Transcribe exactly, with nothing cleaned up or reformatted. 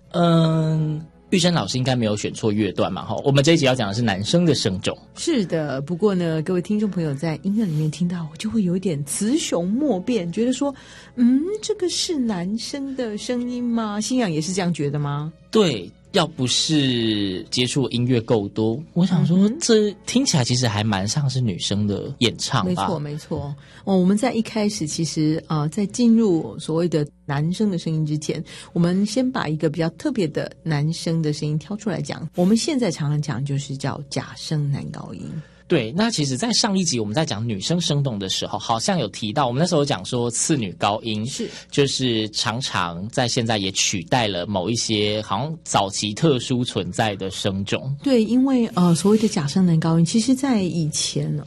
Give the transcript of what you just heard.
嗯，玉珍老师应该没有选错乐段嘛，哈，我们这一集要讲的是男生的声种。 是的，不过呢，各位听众朋友在音乐里面听到，就会有一点雌雄莫辨，觉得说，嗯，这个是男生的声音吗？新阳也是这样觉得吗？ 对。要不是接触音乐够多，我想说这听起来其实还蛮像是女生的演唱吧。 没错没错、哦、我们在一开始其实呃，在进入所谓的男生的声音之前，我们先把一个比较特别的男生的声音挑出来讲。我们现在常常讲就是叫假声男高音。 对，那其实在上一集我们在讲女生声动的时候，好像有提到，我们那时候讲说次女高音是就是常常在现在也取代了某一些好像早期特殊存在的声种。 对，因为呃所谓的假声男高音，其实在以前